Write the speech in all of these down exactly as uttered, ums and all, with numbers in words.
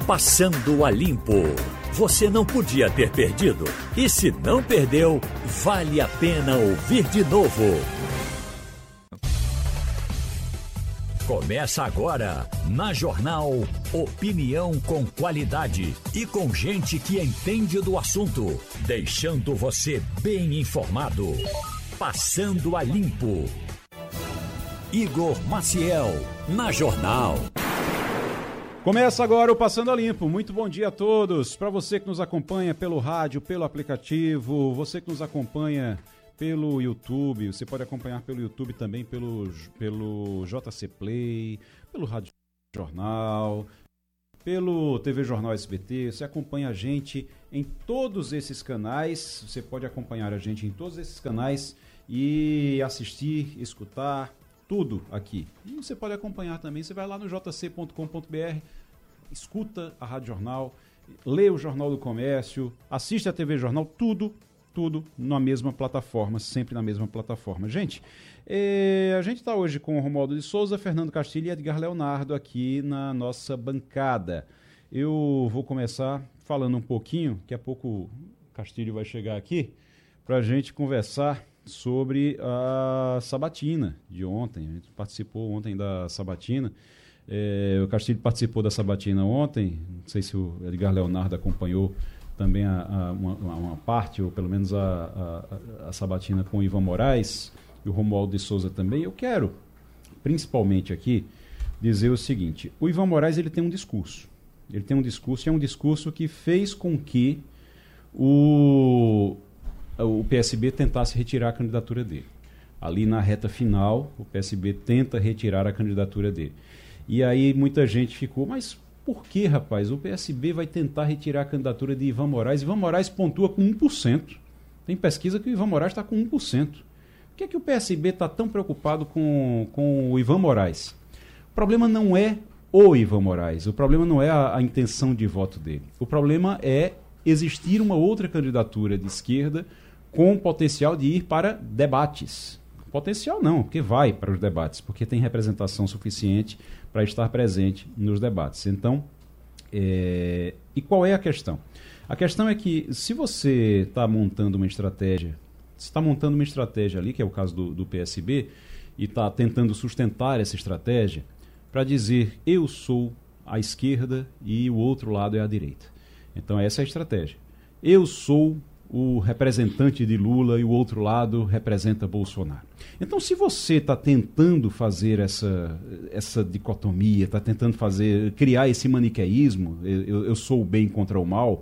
Passando a Limpo. Você não podia ter perdido. E se não perdeu, vale a pena ouvir de novo. Começa agora, na Jornal, opinião com qualidade e com gente que entende do assunto, deixando você bem informado. Passando a Limpo. Igor Maciel, na Jornal. Começa agora o Passando a Limpo. Muito bom dia a todos. Para você que nos acompanha pelo rádio, pelo aplicativo, você que nos acompanha pelo YouTube, você pode acompanhar pelo YouTube também, pelo, pelo J C Play, pelo Rádio Jornal, pelo T V Jornal S B T. Você acompanha a gente em todos esses canais, você pode acompanhar a gente em todos esses canais e assistir, escutar, tudo aqui. E você pode acompanhar também, você vai lá no j c ponto com ponto b r, escuta a Rádio Jornal, lê o Jornal do Comércio, assiste a T V Jornal, tudo, tudo na mesma plataforma, sempre na mesma plataforma. Gente, eh, a gente está hoje com o Romualdo de Souza, Fernando Castilho e Edgar Leonardo aqui na nossa bancada. Eu vou começar falando um pouquinho, daqui a pouco o Castilho vai chegar aqui, para a gente conversar sobre a sabatina de ontem. A gente participou ontem da sabatina. É, o Castilho participou da sabatina ontem. Não sei se o Edgar Leonardo acompanhou também a, a, uma, uma parte, ou pelo menos a, a, a sabatina com o Ivan Moraes e o Romualdo de Souza também. Eu quero, principalmente aqui, dizer o seguinte: o Ivan Moraes ele tem um discurso. Ele tem um discurso e é um discurso que fez com que o o P S B tentasse retirar a candidatura dele. Ali na reta final, o P S B tenta retirar a candidatura dele. E aí muita gente ficou, mas por que, rapaz? O P S B vai tentar retirar a candidatura de Ivan Moraes. Ivan Moraes pontua com um por cento. Tem pesquisa que o Ivan Moraes está com um por cento. Por que é que o P S B está tão preocupado com, com o Ivan Moraes? O problema não é o Ivan Moraes. O problema não é a, a intenção de voto dele. O problema é existir uma outra candidatura de esquerda com potencial de ir para debates. Potencial não, porque vai para os debates, porque tem representação suficiente para estar presente nos debates. Então, é... e qual é a questão? A questão é que se você está montando uma estratégia, se está montando uma estratégia ali, que é o caso do, do P S B, e está tentando sustentar essa estratégia para dizer eu sou a esquerda e o outro lado é a direita. Então essa é a estratégia. Eu sou o representante de Lula e o outro lado representa Bolsonaro. Então, se você está tentando fazer essa, essa dicotomia, está tentando fazer, criar esse maniqueísmo, eu, eu sou o bem contra o mal,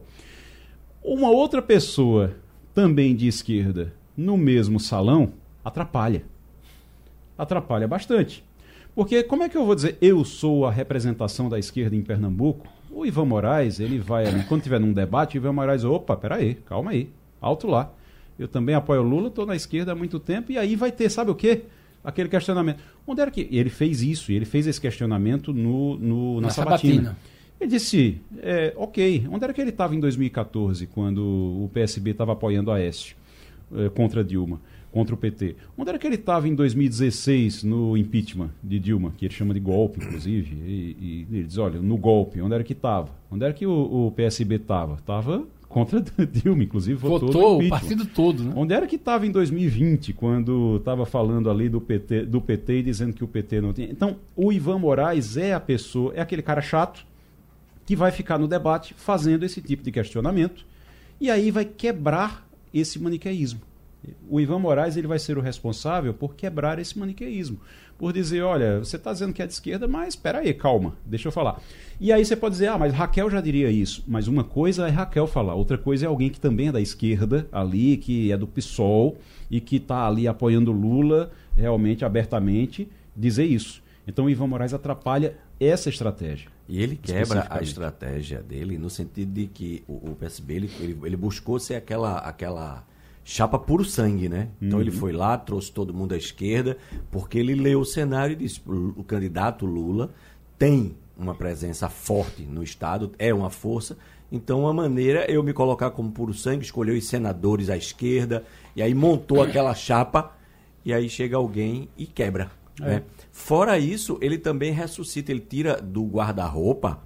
uma outra pessoa também de esquerda no mesmo salão atrapalha. Atrapalha bastante. Porque como é que eu vou dizer eu sou a representação da esquerda em Pernambuco? O Ivan Moraes, ele vai ali, quando tiver num debate, o Ivan Moraes, opa, peraí, calma aí, alto lá. Eu também apoio o Lula, estou na esquerda há muito tempo, e aí vai ter, sabe o quê? Aquele questionamento. Onde era que... Ele fez isso, ele fez esse questionamento no, no, na, na sabatina. sabatina. Ele disse, é, ok, onde era que ele estava em dois mil e catorze, quando o P S B estava apoiando a Aécio, é, contra Dilma, contra o P T? Onde era que ele estava em dois mil e dezesseis, no impeachment de Dilma, que ele chama de golpe, inclusive, e, e ele diz, olha, no golpe, onde era que estava? Onde era que o, o P S B estava? Estava contra Dilma, inclusive, votou, votou o partido todo, né? Onde era que estava em dois mil e vinte, quando estava falando ali do P T, do P T e dizendo que o P T não tinha... Então, o Ivan Moraes é a pessoa, é aquele cara chato que vai ficar no debate fazendo esse tipo de questionamento e aí vai quebrar esse maniqueísmo. O Ivan Moraes ele vai ser o responsável por quebrar esse maniqueísmo, por dizer, olha, você está dizendo que é de esquerda, mas espera aí, calma, deixa eu falar. E aí você pode dizer, ah, mas Raquel já diria isso. Mas uma coisa é Raquel falar, outra coisa é alguém que também é da esquerda ali, que é do PSOL e que está ali apoiando Lula realmente, abertamente, dizer isso. Então o Ivan Moraes atrapalha essa estratégia. E ele quebra a estratégia dele no sentido de que o, o P S B ele, ele, ele buscou ser aquela... aquela chapa puro sangue, né? Então uhum. ele foi lá, trouxe todo mundo à esquerda, porque ele leu o cenário e disse, o candidato Lula tem uma presença forte no Estado, é uma força, então a maneira é eu me colocar como puro sangue, escolheu os senadores à esquerda, e aí montou aquela chapa, e aí chega alguém e quebra. É. Né? Fora isso, ele também ressuscita, ele tira do guarda-roupa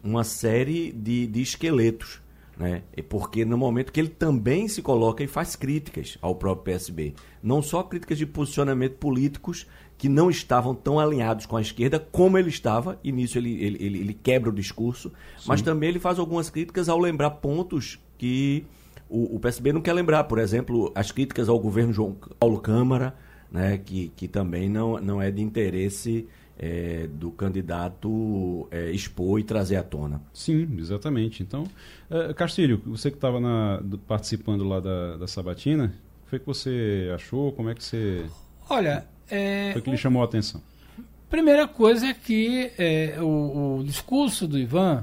uma série de, de esqueletos, né? Porque no momento que ele também se coloca e faz críticas ao próprio P S B, não só críticas de posicionamento políticos que não estavam tão alinhados com a esquerda como ele estava, e nisso ele, ele, ele, ele quebra o discurso, Sim. mas também ele faz algumas críticas ao lembrar pontos que o, o P S B não quer lembrar, por exemplo, as críticas ao governo João Paulo Câmara, né, que, que também não, não é de interesse é, do candidato é, expor e trazer à tona. Sim, exatamente. Então, uh, Castilho, você que estava participando lá da, da sabatina, o que, que você achou? Como é que você... Olha... É, foi que lhe chamou a atenção? Primeira coisa é que é, o, o discurso do Ivan,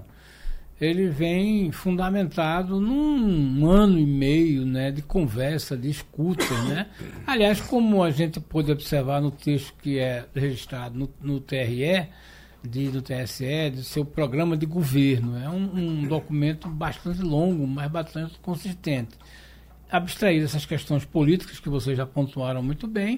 ele vem fundamentado num ano e meio, né, de conversa, de escuta, né? Aliás, como a gente pôde observar no texto que é registrado no, no T R E, de, do T S E, do seu programa de governo. É um, um documento bastante longo, mas bastante consistente. Abstraído essas questões políticas que vocês já pontuaram muito bem,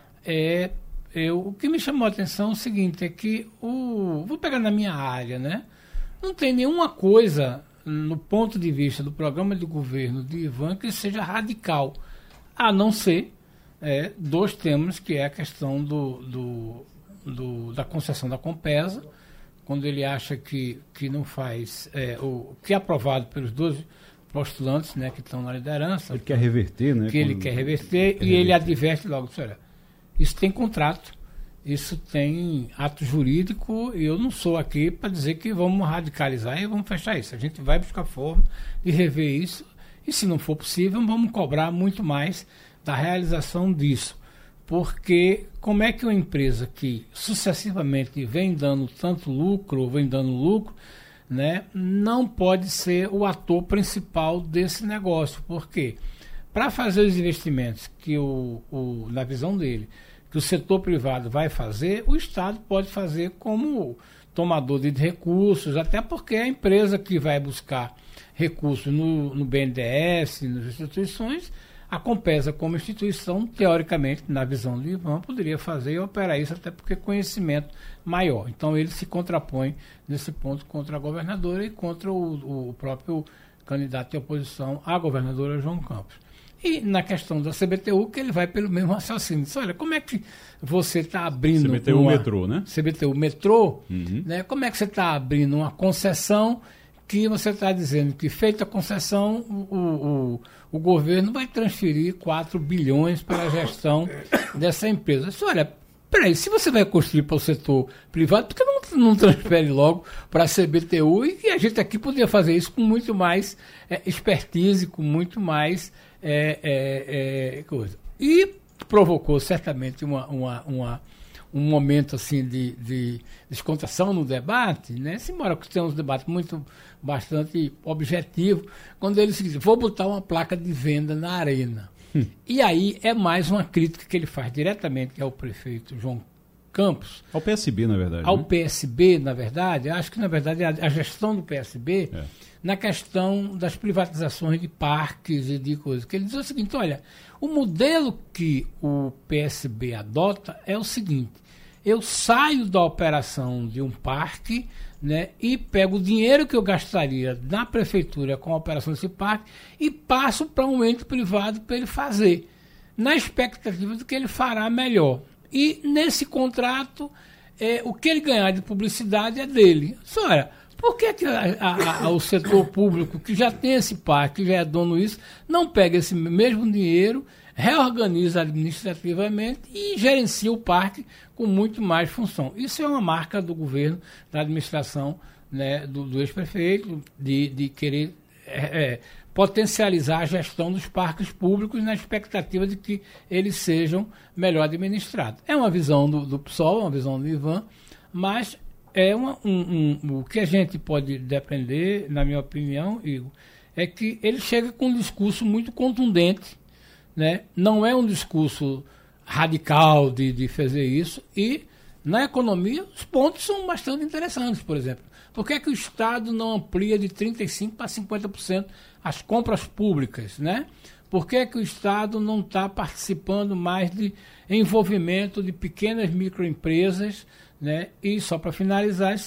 É, eu, o que me chamou a atenção é o seguinte, é que, o, vou pegar na minha área, né? Não tem nenhuma coisa, no ponto de vista do programa de governo de Ivan, que seja radical, a não ser é, dois temas, que é a questão do, do, do, da concessão da Compesa, quando ele acha que, que não faz, é, o que é aprovado pelos dois postulantes, né, que estão na liderança. Ele quer reverter, né? Que ele quer reverter, quer e reverter. Ele adverte logo, senhora, isso tem contrato, isso tem ato jurídico, e eu não sou aqui para dizer que vamos radicalizar e vamos fechar isso. A gente vai buscar forma de rever isso, e se não for possível, vamos cobrar muito mais da realização disso. Porque como é que uma empresa que sucessivamente vem dando tanto lucro, ou vem dando lucro, né, não pode ser o ator principal desse negócio? Por quê? Para fazer os investimentos que, o, o, na visão dele, que o setor privado vai fazer, o Estado pode fazer como tomador de recursos, até porque a empresa que vai buscar recursos no, no B N D E S, nas instituições, a Compesa como instituição, teoricamente, na visão do Ivan, poderia fazer e operar isso, até porque conhecimento maior. Então ele se contrapõe nesse ponto contra a governadora e contra o, o próprio candidato de oposição à governadora João Campos. E na questão da C B T U, que ele vai pelo mesmo raciocínio. Diz, olha, como é que você está abrindo... C B T U uma, metrô, né? C B T U metrô, uhum. né? Como é que você está abrindo uma concessão que você está dizendo que, feita a concessão, o, o, o governo vai transferir quatro bilhões para a gestão dessa empresa? Diz, olha, peraí, se você vai construir para o setor privado, por que não, não transfere logo para a C B T U? E que a gente aqui poderia fazer isso com muito mais é, expertise, com muito mais... É, é, é, coisa. E provocou certamente uma, uma, uma, um momento assim de, de descontração no debate, né? Embora que tenha um debate muito bastante objetivo, quando ele disse, vou botar uma placa de venda na arena. Hum. E aí é mais uma crítica que ele faz diretamente ao prefeito João Campos. Ao P S B, na verdade. Ao né? P S B, na verdade, acho que na verdade a, a gestão do P S B... É. Na questão das privatizações de parques e de coisas. Que ele diz o seguinte, olha, o modelo que o P S B adota é o seguinte, eu saio da operação de um parque, né, e pego o dinheiro que eu gastaria na prefeitura com a operação desse parque e passo para um ente privado para ele fazer, na expectativa de que ele fará melhor. E nesse contrato, é, o que ele ganhar de publicidade é dele. Só olha, por que, que a, a, a, o setor público, que já tem esse parque, que já é dono disso, não pega esse mesmo dinheiro, reorganiza administrativamente e gerencia o parque com muito mais função? Isso é uma marca do governo, da administração, né, do, do ex-prefeito, de, de querer é, é, potencializar a gestão dos parques públicos na expectativa de que eles sejam melhor administrados. É uma visão do, do P SOL, uma visão do Ivan, mas... É uma, um, um, o que a gente pode depender, na minha opinião, Igor, é que ele chega com um discurso muito contundente, né? Não é um discurso radical de, de fazer isso, e na economia os pontos são bastante interessantes, por exemplo. Por que é que o Estado não amplia de trinta e cinco por cento para cinquenta por cento as compras públicas, né? Por que é que o Estado não está participando mais de envolvimento de pequenas microempresas, né? E só para finalizar,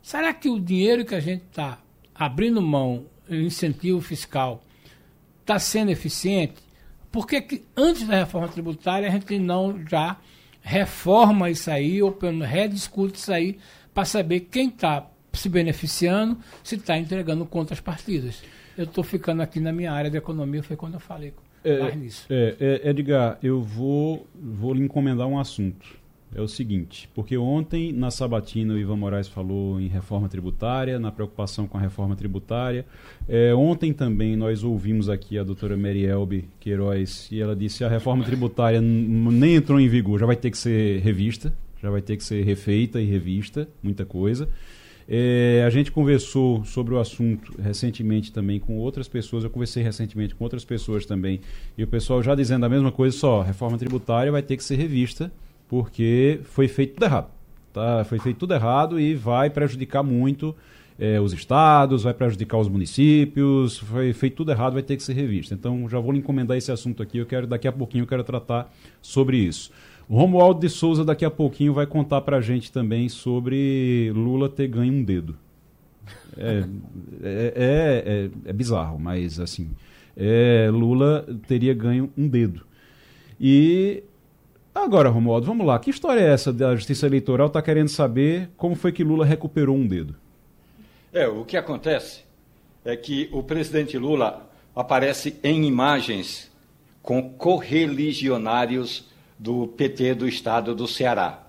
será que o dinheiro que a gente está abrindo mão, o incentivo fiscal, está sendo eficiente? Por que que antes da reforma tributária a gente não já reforma isso aí, ou pelo menos rediscute isso aí, para saber quem está se beneficiando, se está entregando contas partidas? Eu estou ficando aqui na minha área de economia, foi quando eu falei é, mais nisso. É, é, Edgar, eu vou, vou lhe encomendar um assunto. É o seguinte, porque ontem na sabatina o Ivan Moraes falou em reforma tributária, na preocupação com a reforma tributária. É, ontem também nós ouvimos aqui a doutora Merielbe Queiroz e ela disse que a reforma tributária nem entrou em vigor, já vai ter que ser revista, já vai ter que ser refeita e revista, muita coisa. É, a gente conversou sobre o assunto recentemente também com outras pessoas, eu conversei recentemente com outras pessoas também, e o pessoal já dizendo a mesma coisa, só, a reforma tributária vai ter que ser revista, porque foi feito tudo errado. Tá? Foi feito tudo errado e vai prejudicar muito é, os estados, vai prejudicar os municípios, foi feito tudo errado, vai ter que ser revista. Então já vou lhe encomendar esse assunto aqui, eu quero, daqui a pouquinho eu quero tratar sobre isso. O Romualdo de Souza daqui a pouquinho vai contar pra gente também sobre Lula ter ganho um dedo. É, é, é, é, é bizarro, mas assim, é, Lula teria ganho um dedo. E agora, Romualdo, vamos lá. Que história é essa da Justiça Eleitoral? Está querendo saber como foi que Lula recuperou um dedo. É, o que acontece é que o presidente Lula aparece em imagens com correligionários do P T do estado do Ceará.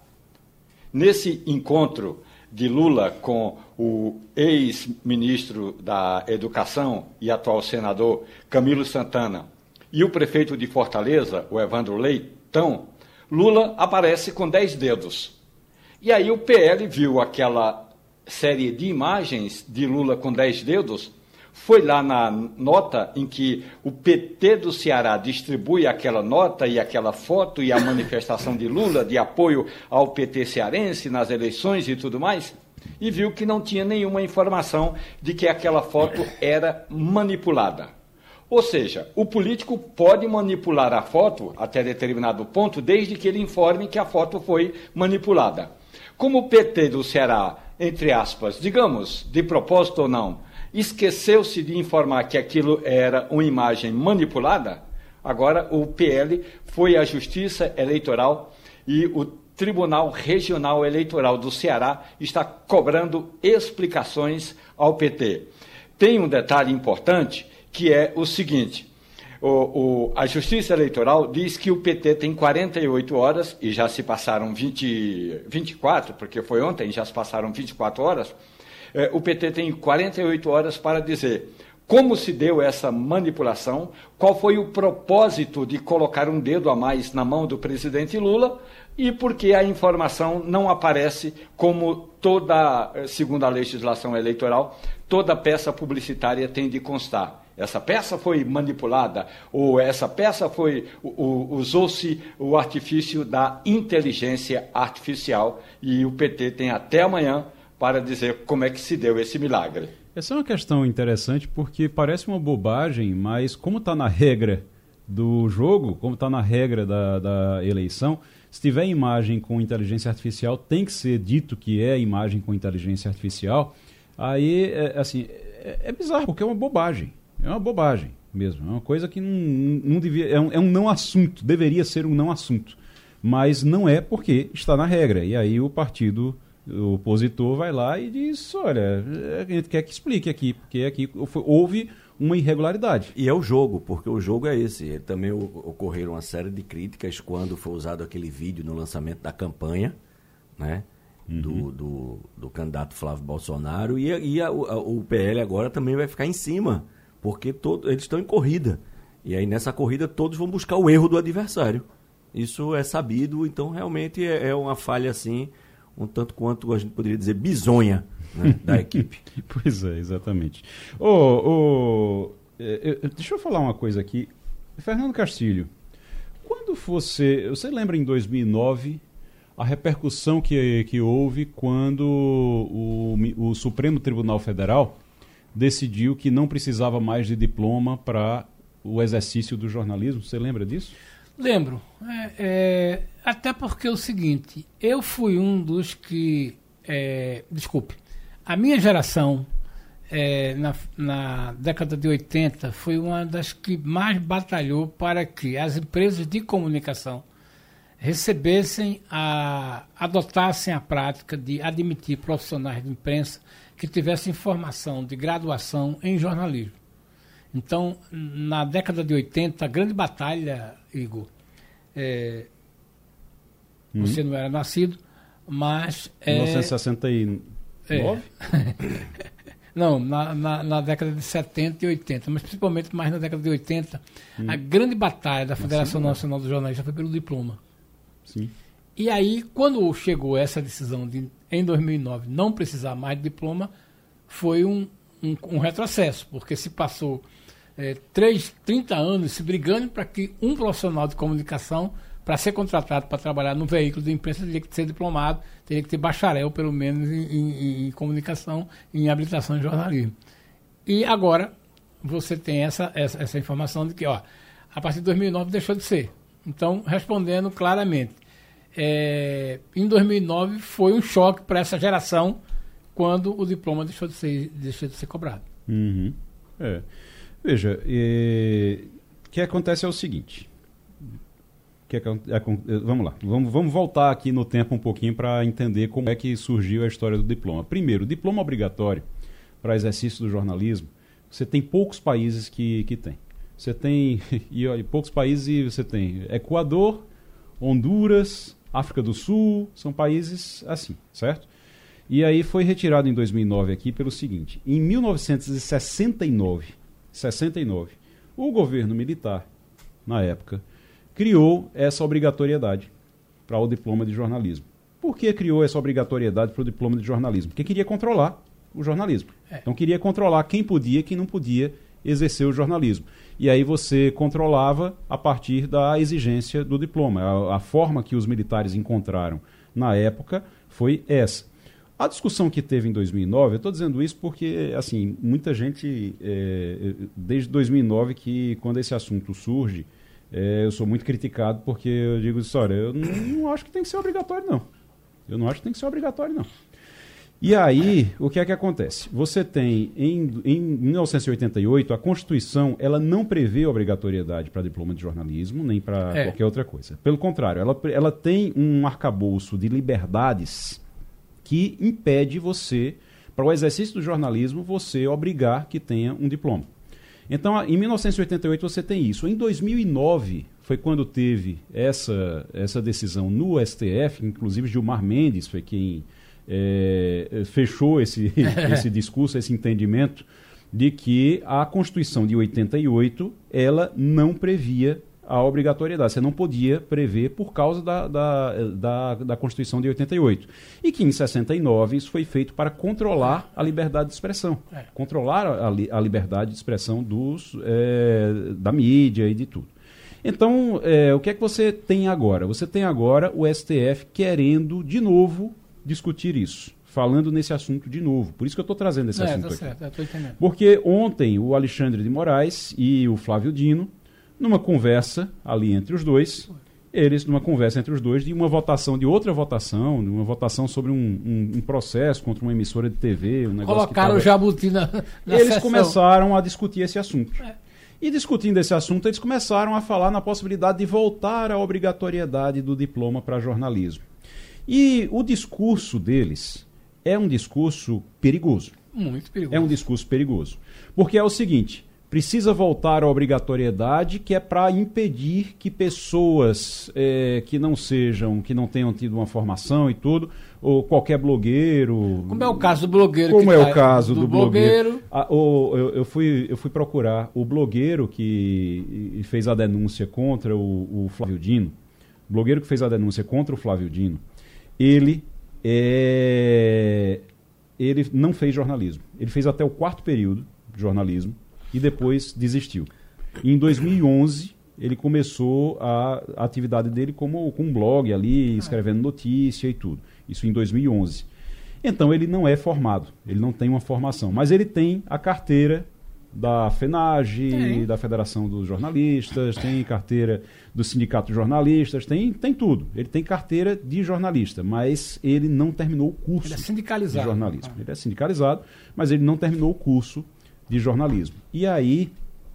Nesse encontro de Lula com o ex-ministro da Educação e atual senador Camilo Santana e o prefeito de Fortaleza, o Evandro Leitão, Lula aparece com dez dedos. E aí o P L viu aquela série de imagens de Lula com dez dedos, foi lá na nota em que o P T do Ceará distribui aquela nota e aquela foto e a manifestação de Lula de apoio ao P T cearense nas eleições e tudo mais, e viu que não tinha nenhuma informação de que aquela foto era manipulada. Ou seja, o político pode manipular a foto até determinado ponto, desde que ele informe que a foto foi manipulada. Como o P T do Ceará, entre aspas, digamos, de propósito ou não, esqueceu-se de informar que aquilo era uma imagem manipulada, agora o P L foi à Justiça Eleitoral e o Tribunal Regional Eleitoral do Ceará está cobrando explicações ao P T. Tem um detalhe importante, que é o seguinte: o, o, a Justiça Eleitoral diz que o P T tem quarenta e oito horas, e já se passaram vinte, vinte e quatro, porque foi ontem, já se passaram vinte e quatro horas, é, o P T tem quarenta e oito horas para dizer como se deu essa manipulação, qual foi o propósito de colocar um dedo a mais na mão do presidente Lula e por que a informação não aparece como toda, segundo a legislação eleitoral, toda peça publicitária tem de constar. Essa peça foi manipulada, ou essa peça foi, usou-se o artifício da inteligência artificial, e o P T tem até amanhã para dizer como é que se deu esse milagre. Essa é uma questão interessante porque parece uma bobagem, mas como está na regra do jogo, como está na regra da, da eleição, se tiver imagem com inteligência artificial, tem que ser dito que é imagem com inteligência artificial. Aí, é, assim, é, é bizarro, porque é uma bobagem. É uma bobagem mesmo. É uma coisa que não, não devia... É um, é um não assunto. Deveria ser um não assunto. Mas não é porque está na regra. E aí o partido, o opositor, vai lá e diz, olha, a gente quer que explique aqui, porque aqui houve uma irregularidade. E é o jogo, porque o jogo é esse. Também ocorreram uma série de críticas quando foi usado aquele vídeo no lançamento da campanha, né? Uhum. Do, do, do candidato Flávio Bolsonaro. E, e a, a, o P L agora também vai ficar em cima, porque todo, eles estão em corrida. E aí nessa corrida todos vão buscar o erro do adversário. Isso é sabido, então realmente é, é uma falha assim, um tanto quanto a gente poderia dizer bizonha, né, da equipe. Pois é, exatamente. Oh, oh, é, é, deixa eu falar uma coisa aqui. Fernando Castilho, quando você... Você lembra em dois mil e nove a repercussão que, que houve quando o, o Supremo Tribunal Federal decidiu que não precisava mais de diploma para o exercício do jornalismo? Você lembra disso? Lembro. É, é, até porque é o seguinte, eu fui um dos que... É, desculpe. a minha geração, é, na, na década de oitenta, foi uma das que mais batalhou para que as empresas de comunicação recebessem, a, adotassem a prática de admitir profissionais de imprensa que tivessem formação de graduação em jornalismo. Então, na década de oitenta, a grande batalha, Igor, é, hum. você não era nascido, mas... mil novecentos e sessenta e nove? É, não, na, na, na década de setenta e oitenta, mas principalmente mais na década de oitenta, hum. a grande batalha da Federação assim, Nacional dos Jornalistas foi pelo diploma. Sim. E aí, quando chegou essa decisão de, em dois mil e nove, não precisar mais de diploma, foi um, um, um retrocesso, porque se passou é, três, trinta anos se brigando para que um profissional de comunicação, para ser contratado para trabalhar no veículo de imprensa, teria que ser diplomado, teria que ter bacharel, pelo menos, em, em, em comunicação, em habilitação em jornalismo. E agora, você tem essa, essa, essa informação de que, ó, a partir de dois mil e nove deixou de ser. Então, respondendo claramente, é, em dois mil e nove foi um choque para essa geração quando o diploma deixou de ser, deixou de ser cobrado. Uhum. É. Veja, é, o que acontece é o seguinte. Que é, é, vamos lá, vamos, vamos voltar aqui no tempo um pouquinho para entender como é que surgiu a história do diploma. Primeiro, o diploma obrigatório para exercício do jornalismo, você tem poucos países que, que tem. Você tem, e olha, poucos países você tem Equador, Honduras, África do Sul, são países assim, certo? E aí foi retirado em dois mil e nove aqui pelo seguinte, em mil novecentos e sessenta e nove, sessenta e nove, o governo militar, na época, criou essa obrigatoriedade para o diploma de jornalismo. Por que criou essa obrigatoriedade para o diploma de jornalismo? Porque queria controlar o jornalismo. É. Então queria controlar quem podia e quem não podia exercer o jornalismo. E aí você controlava a partir da exigência do diploma. A, a forma que os militares encontraram na época foi essa. A discussão que teve em dois mil e nove, eu estou dizendo isso porque, assim, muita gente, é, desde dois mil e nove, que quando esse assunto surge, é, eu sou muito criticado porque eu digo, olha, eu não, não acho que tem que ser obrigatório, não. Eu não acho que tem que ser obrigatório, não. E aí, o que é que acontece? Você tem, em, em mil novecentos e oitenta e oito, a Constituição, ela não prevê obrigatoriedade para diploma de jornalismo, nem para é. qualquer outra coisa. Pelo contrário, ela, ela tem um arcabouço de liberdades que impede você, para o exercício do jornalismo, você obrigar que tenha um diploma. Então, em mil novecentos e oitenta e oito você tem isso. Em dois mil e nove foi quando teve essa, essa decisão no S T F, inclusive Gilmar Mendes foi quem é, fechou esse, esse discurso, esse entendimento de que a Constituição de oitenta e oito ela não previa a obrigatoriedade. Você não podia prever por causa da, da, da, da Constituição de oitenta e oito. E que em sessenta e nove isso foi feito para controlar a liberdade de expressão. É. Controlar a, a liberdade de expressão dos, é, da mídia e de tudo. Então, é, o que é que você tem agora? Você tem agora o S T F querendo de novo discutir isso. Falando nesse assunto de novo. Por isso que eu estou trazendo esse é, assunto tá aqui. Certo, eu tô entendendo. Porque ontem o Alexandre de Moraes e o Flávio Dino, numa conversa ali entre os dois, eles, numa conversa entre os dois, de uma votação, de outra votação, de uma votação sobre um, um, um processo contra uma emissora de T V, um negócio Colocaram que tava... o Jabuti na, na Eles sessão. começaram a discutir esse assunto. É. E discutindo esse assunto, eles começaram a falar na possibilidade de voltar à obrigatoriedade do diploma para jornalismo. E o discurso deles é um discurso perigoso. Muito perigoso. É um discurso perigoso. Porque é o seguinte... Precisa voltar à obrigatoriedade, que é para impedir que pessoas é, que não sejam, que não tenham tido uma formação e tudo, ou qualquer blogueiro... Como é o caso do blogueiro. Como que é tá, o caso do, do blogueiro. blogueiro. Ah, o, eu, eu, fui, eu fui procurar o blogueiro que fez a denúncia contra o, o Flávio Dino. O blogueiro que fez a denúncia contra o Flávio Dino, ele, é, ele não fez jornalismo. Ele fez até o quarto período de jornalismo, e depois desistiu. E em dois mil e onze, ele começou a, a atividade dele como, com um blog ali, escrevendo notícia e tudo. Isso em dois mil e onze. Então, ele não é formado, ele não tem uma formação, mas ele tem a carteira da FENAGE, tem. da Federação dos Jornalistas, tem carteira do Sindicato de Jornalistas, tem, tem tudo. Ele tem carteira de jornalista, mas ele não terminou o curso ele é sindicalizado. de jornalismo. Ele é sindicalizado, mas ele não terminou o curso de jornalismo. E aí,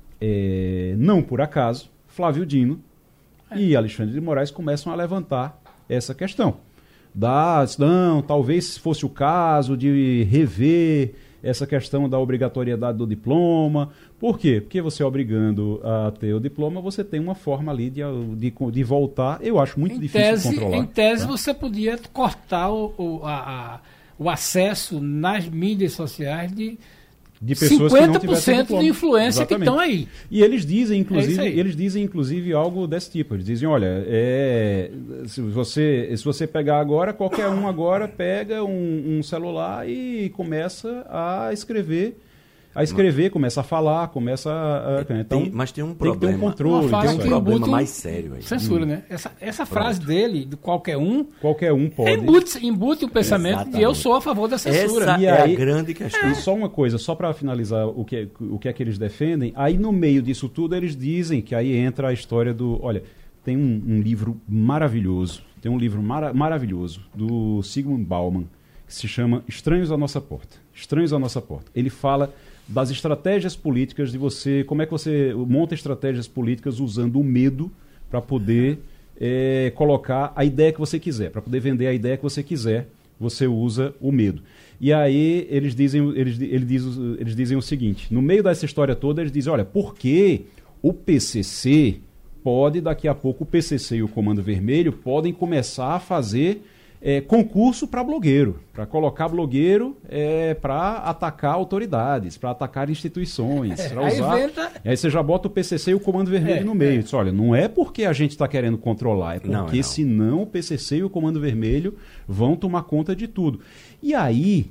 é, não por acaso, Flávio Dino é. e Alexandre de Moraes começam a levantar essa questão. Da, não, talvez fosse o caso de rever essa questão da obrigatoriedade do diploma. Por quê? Porque você obrigando a ter o diploma, você tem uma forma ali de, de, de voltar. Eu acho muito em difícil tese, controlar. Em tese, tá? você podia cortar o, o, a, a, o acesso nas mídias sociais de, de pessoas que não tivessem diploma. de influência Exatamente. Que estão aí. E eles dizem, inclusive, é eles dizem, inclusive, algo desse tipo. Eles dizem, olha, é, se, você, se você pegar agora, qualquer um agora pega um, um celular e começa a escrever, a escrever, começa a falar, começa a... a então, tem, mas tem um problema. Tem que ter um controle. Tem um problema Buto mais sério aí. Censura, hum. né? Essa, essa frase dele, de qualquer um... Qualquer um pode. Embute, embute o pensamento Exatamente. de eu sou a favor da censura. Essa e é aí, a grande questão. E só uma coisa, só para finalizar o que, o que é que eles defendem, aí no meio disso tudo eles dizem que aí entra a história do... Olha, tem um, um livro maravilhoso, tem um livro mara, maravilhoso do Zygmunt Bauman, que se chama Estranhos à Nossa Porta. Estranhos à Nossa Porta. Ele fala das estratégias políticas de você, como é que você monta estratégias políticas usando o medo para poder é, colocar a ideia que você quiser, para poder vender a ideia que você quiser, você usa o medo. E aí eles dizem, eles, eles, dizem, eles dizem o seguinte, no meio dessa história toda eles dizem, olha, por que o P C C pode, daqui a pouco o P C C e o Comando Vermelho podem começar a fazer É, concurso para blogueiro, para colocar blogueiro é, para atacar autoridades, para atacar instituições, é, para usar. Aí, venta... aí você já bota o P C C e o Comando Vermelho é, no meio. É. Diz, olha, não é porque a gente está querendo controlar, é porque não, não. senão o P C C e o Comando Vermelho vão tomar conta de tudo. E aí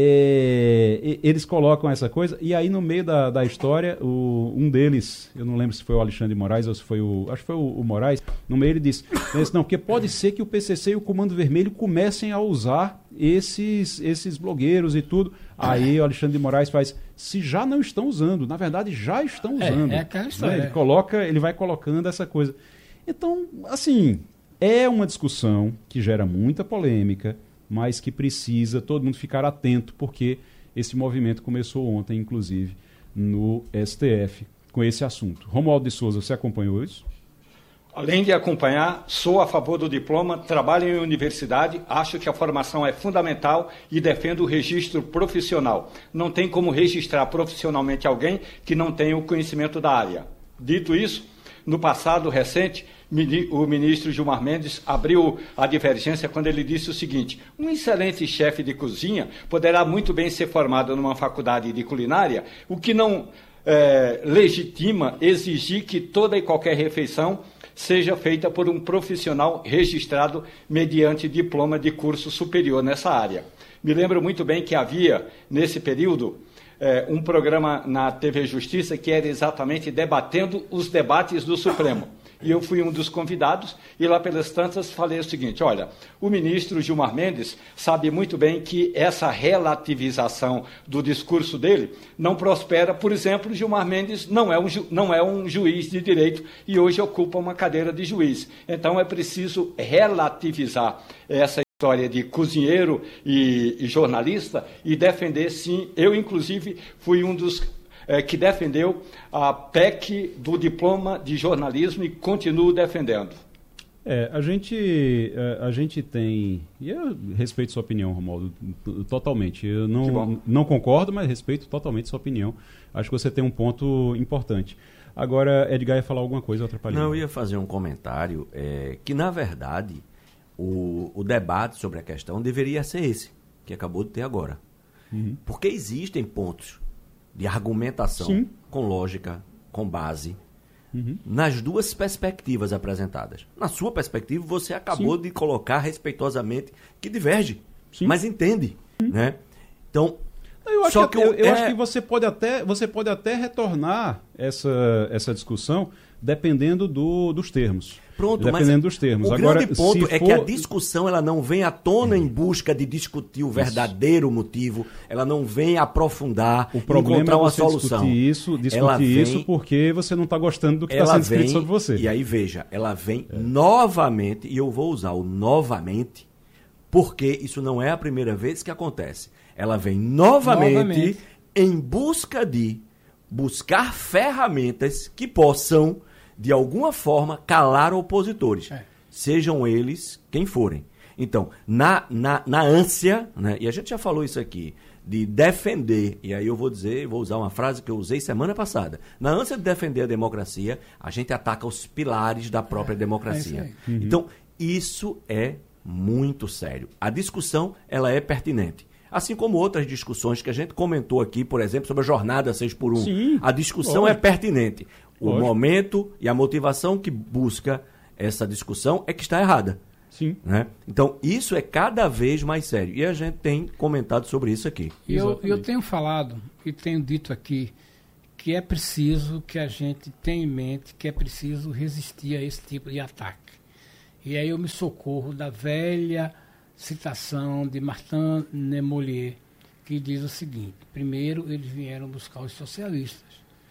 é, eles colocam essa coisa, e aí no meio da, da história, o, um deles, eu não lembro se foi o Alexandre de Moraes ou se foi o... Acho que foi o, o Moraes, no meio ele disse, não, porque pode ser que o P C C e o Comando Vermelho comecem a usar esses, esses blogueiros e tudo. Aí o Alexandre de Moraes faz, se já não estão usando, na verdade já estão usando. É, é aquela história. Né? Ele, coloca, ele vai colocando essa coisa. Então, assim, é uma discussão que gera muita polêmica, mas que precisa todo mundo ficar atento, porque esse movimento começou ontem, inclusive, no S T F, com esse assunto. Romualdo de Souza, você acompanhou isso? Além de acompanhar, sou a favor do diploma, trabalho em universidade, acho que a formação é fundamental e defendo o registro profissional. Não tem como registrar profissionalmente alguém que não tenha o conhecimento da área. Dito isso, no passado recente, o ministro Gilmar Mendes abriu a divergência quando ele disse o seguinte: um excelente chefe de cozinha poderá muito bem ser formado numa faculdade de culinária, o que não é, legitima exigir que toda e qualquer refeição seja feita por um profissional registrado mediante diploma de curso superior nessa área. Me lembro muito bem que havia, nesse período, é, um programa na T V Justiça que era exatamente debatendo os debates do Supremo. E eu fui um dos convidados, e lá pelas tantas falei o seguinte: olha, o ministro Gilmar Mendes sabe muito bem que essa relativização do discurso dele não prospera. Por exemplo, Gilmar Mendes não é um, ju- não é um juiz de direito e hoje ocupa uma cadeira de juiz. Então é preciso relativizar essa história de cozinheiro e, e jornalista e defender, sim. Eu, inclusive, fui um dos É, que defendeu a P E C do diploma de jornalismo e continuo defendendo. É, a gente, a, a gente tem, e eu respeito sua opinião, Romualdo, totalmente. Eu não, não concordo, mas respeito totalmente sua opinião. Acho que você tem um ponto importante. Agora, Edgar ia falar alguma coisa, atrapalhando. Não, eu ia fazer um comentário é, que, na verdade, o, o debate sobre a questão deveria ser esse, que acabou de ter agora. Uhum. Porque existem pontos de argumentação, sim, com lógica, com base, uhum, nas duas perspectivas apresentadas. Na sua perspectiva, você acabou, sim, de colocar respeitosamente que diverge, sim, mas entende, uhum, né? Então, eu acho, só que, que eu, eu é... acho que você pode até, você pode até retornar essa, essa discussão dependendo do, dos termos. Pronto, dependendo mas dos termos. O Agora, grande ponto é for... que a discussão ela não vem à tona em busca de discutir o verdadeiro Isso. motivo, ela não vem aprofundar, o problema encontrar é uma você solução. Discutir isso, discutir ela vem, isso porque você não está gostando do que está sendo escrito sobre você. E aí, veja, ela vem é. novamente, e eu vou usar o novamente, porque isso não é a primeira vez que acontece. Ela vem novamente, novamente. em busca de buscar ferramentas que possam, de alguma forma, calar opositores, é. sejam eles quem forem. Então, na, na, na ânsia, né, e a gente já falou isso aqui, de defender, e aí eu vou dizer, vou usar uma frase que eu usei semana passada, na ânsia de defender a democracia, a gente ataca os pilares da própria é, democracia. É uhum. Então, isso é muito sério. A discussão, ela é pertinente. Assim como outras discussões que a gente comentou aqui, por exemplo, sobre a jornada seis por um. Sim, a discussão lógico. é pertinente. O lógico. momento e a motivação que busca essa discussão é que está errada. Sim. Né? Então, isso é cada vez mais sério. E a gente tem comentado sobre isso aqui. Eu, eu tenho falado e tenho dito aqui que é preciso que a gente tenha em mente que é preciso resistir a esse tipo de ataque. E aí eu me socorro da velha citação de Martin Nemolier, que diz o seguinte: primeiro eles vieram buscar os socialistas.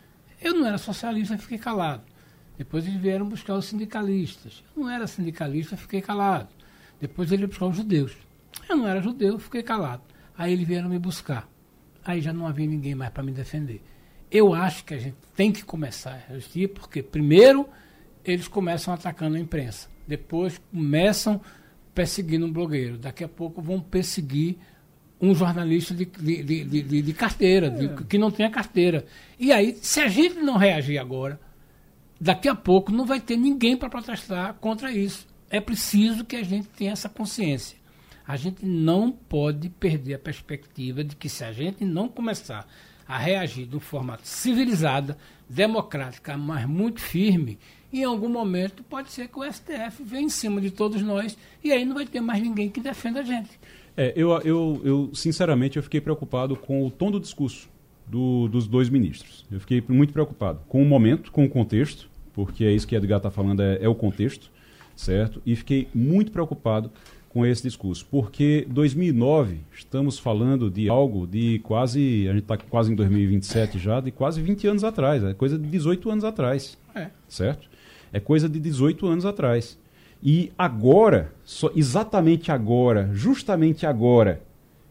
Eu não era socialista, fiquei calado. Depois eles vieram buscar os sindicalistas. Eu não era sindicalista, fiquei calado. Depois eles vieram buscar os judeus. Eu não era judeu, fiquei calado. Aí eles vieram me buscar. Aí já não havia ninguém mais para me defender. Eu acho que a gente tem que começar a resistir, porque primeiro eles começam atacando a imprensa. Depois começam perseguindo um blogueiro. Daqui a pouco vão perseguir um jornalista de, de, de, de, de carteira, de, é. que não tenha carteira. E aí, se a gente não reagir agora, daqui a pouco não vai ter ninguém para protestar contra isso. É preciso que a gente tenha essa consciência. A gente não pode perder a perspectiva de que se a gente não começar a reagir de uma forma civilizada, democrática, mas muito firme, em algum momento pode ser que o S T F venha em cima de todos nós e aí não vai ter mais ninguém que defenda a gente. É, eu, eu, eu sinceramente, eu fiquei preocupado com o tom do discurso do, dos dois ministros. Eu fiquei muito preocupado com o momento, com o contexto, porque é isso que a Edgar está falando, é, é o contexto, certo? E fiquei muito preocupado com esse discurso, porque dois mil e nove, estamos falando de algo de quase, a gente está quase em dois mil e vinte e sete já, de quase vinte anos atrás, é coisa de dezoito anos atrás, é. certo? É coisa de dezoito anos atrás. E agora, só, exatamente agora, justamente agora,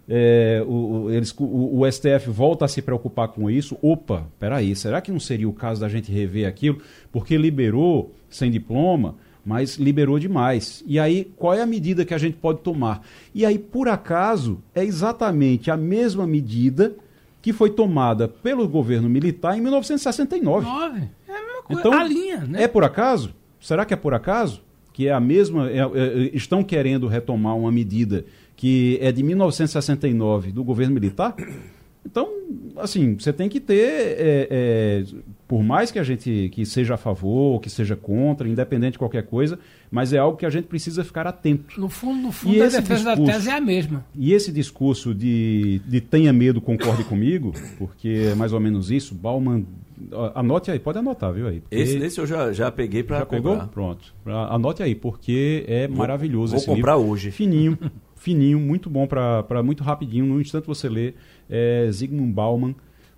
é, o, o, eles, o, o S T F volta a se preocupar com isso. Opa, peraí, será que não seria o caso da gente rever aquilo? Porque liberou sem diploma, mas liberou demais. E aí, qual é a medida que a gente pode tomar? E aí, por acaso, é exatamente a mesma medida que foi tomada pelo governo militar em mil novecentos e sessenta e nove. Nove. É a mesma coisa, então, a linha, né? É por acaso? Será que é por acaso? Que é a mesma, é, é, estão querendo retomar uma medida que é de mil novecentos e sessenta e nove do governo militar? Então, assim, você tem que ter, é, é, por mais que a gente que seja a favor, que seja contra, independente de qualquer coisa, mas é algo que a gente precisa ficar atento. No fundo, no fundo, a defesa da tese é a mesma. E esse discurso de, de tenha medo, concorde comigo, porque é mais ou menos isso, Bauman, anote aí, pode anotar, viu aí. Esse, esse eu já, já peguei para comprar. Já pegou? Pronto. Anote aí, porque é vou, maravilhoso vou esse comprar livro. hoje. Fininho. Fininho, muito bom, para muito rapidinho, num instante você lê, é Zygmunt Bauman,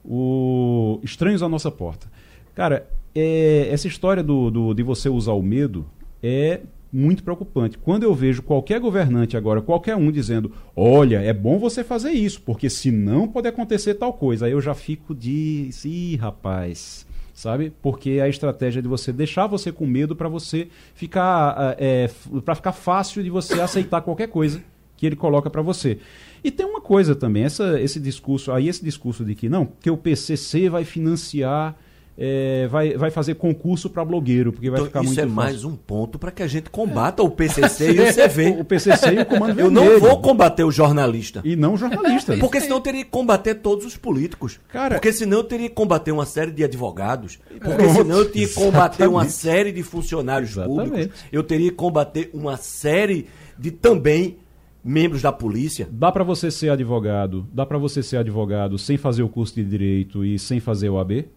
o Estranhos à Nossa Porta. Cara, é, essa história do, do, de você usar o medo é muito preocupante. Quando eu vejo qualquer governante agora, qualquer um dizendo, olha, é bom você fazer isso, porque senão pode acontecer tal coisa, aí eu já fico de, ih, rapaz... sabe? Porque a estratégia de você deixar você com medo para você ficar, é, para ficar fácil de você aceitar qualquer coisa que ele coloca para você. E tem uma coisa também, essa, esse discurso, aí esse discurso de que não, que o P C C vai financiar, é, vai, vai fazer concurso para blogueiro, porque vai então, ficar isso muito é fácil. Mais um ponto para que a gente combata é. o P C C e o C V. O P C C e o Comando Eu Vermelho. não vou combater o jornalista. E não o jornalista. Porque senão eu teria que combater todos os políticos. Cara, porque senão eu teria que combater uma série de advogados. Porque senão eu teria que combater uma série de funcionários Exatamente. públicos. Eu teria que combater uma série de também membros da polícia. Dá para você ser advogado, dá para você ser advogado sem fazer o curso de direito e sem fazer o A B?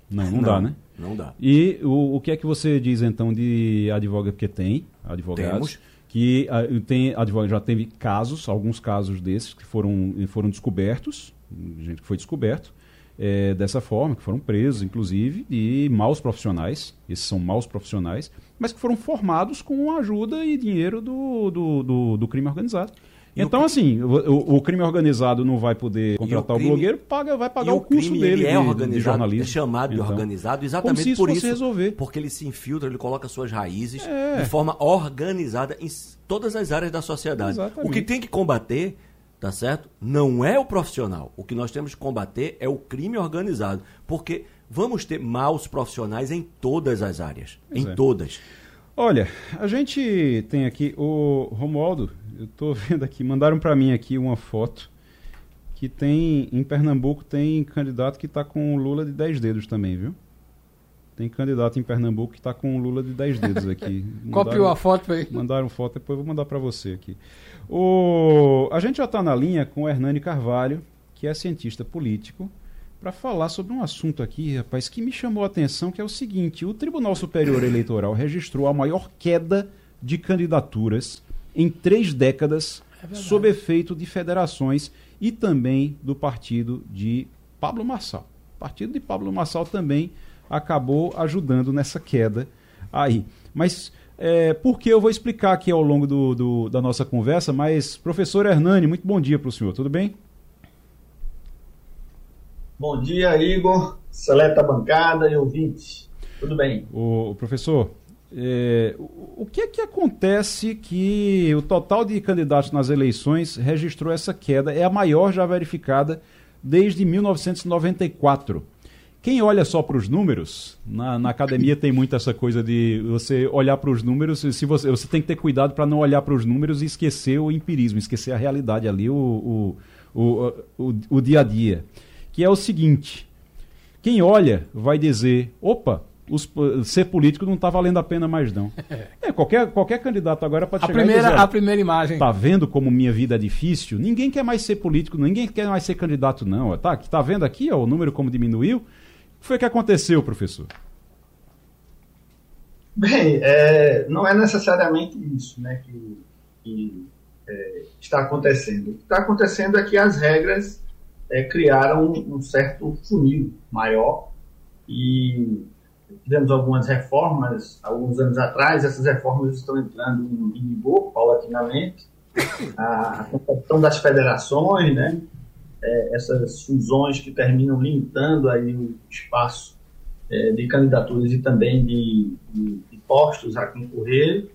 Não, não, não dá, né? Não dá. E o, o que é que você diz, então, de advogado? Porque tem advogados Temos. que uh, tem, advogado, já teve casos, alguns casos desses que foram, foram descobertos, gente que foi descoberto, é, dessa forma, que foram presos, inclusive, e maus profissionais, esses são maus profissionais, mas que foram formados com a ajuda e dinheiro do, do, do, do crime organizado. E então, o, assim, o, o crime organizado não vai poder contratar o, crime, o blogueiro, paga, vai pagar o, o custo crime, dele ele é de, organizado, de jornalismo. É chamado de então, organizado exatamente como se isso por fosse isso. Resolver. Porque ele se infiltra, ele coloca suas raízes é. de forma organizada em todas as áreas da sociedade. Exatamente. O que tem que combater, tá certo? Não é o profissional. O que nós temos que combater é o crime organizado. Porque vamos ter maus profissionais em todas as áreas. Pois em é. todas. Olha, a gente tem aqui o Romualdo, eu estou vendo aqui, mandaram para mim aqui uma foto que tem, em Pernambuco tem candidato que está com o Lula de dez dedos também, viu? Tem candidato em Pernambuco que está com o Lula de dez dedos aqui. Copiou a foto aí. Mandaram foto, depois eu vou mandar para você aqui. O, a gente já está na linha com o Hernani Carvalho, que é cientista político, para falar sobre um assunto aqui, rapaz, que me chamou a atenção, que é o seguinte: o Tribunal Superior Eleitoral registrou a maior queda de candidaturas em três décadas, é sob efeito de federações e também do partido de Pablo Marçal. O partido de Pablo Marçal também acabou ajudando nessa queda aí. Mas, é, por que eu vou explicar aqui ao longo do, do, da nossa conversa, mas, professor Hernani, muito bom dia para o senhor, tudo bem? Bom dia, Igor, seleta bancada e ouvintes. Tudo bem? O, o professor, é, o, o que é que acontece que o total de candidatos nas eleições registrou essa queda? É a maior já verificada desde mil novecentos e noventa e quatro. Quem olha só para os números, na, na academia tem muito essa coisa de você olhar para os números, se você, você tem que ter cuidado para não olhar para os números e esquecer o empirismo, esquecer a realidade ali, o, o, o, o, o dia a dia. Que é o seguinte: quem olha vai dizer, opa, os, ser político não está valendo a pena mais não. É, qualquer, qualquer candidato agora pode a chegar primeira, e dizer, a primeira imagem. Tá vendo como minha vida é difícil? Ninguém quer mais ser político, ninguém quer mais ser candidato não. Tá, tá vendo aqui ó, o número como diminuiu? O que foi que aconteceu, professor? Bem, é, não é necessariamente isso, né, que, que é, está acontecendo. O que está acontecendo é que as regras É, criaram um, um certo funil maior e tivemos algumas reformas alguns anos atrás. Essas reformas estão entrando em, em vigor paulatinamente. A, a concepção das federações, né, é, essas fusões que terminam limitando aí o espaço é, de candidaturas e também de, de, de postos a concorrer.